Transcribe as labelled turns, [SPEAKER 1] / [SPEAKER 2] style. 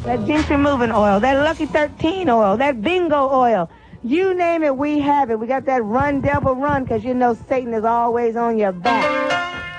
[SPEAKER 1] that ginger moving oil, that Lucky 13 oil, that bingo oil. You name it, we have it. We got that run, devil, run, because you know Satan is always on your back.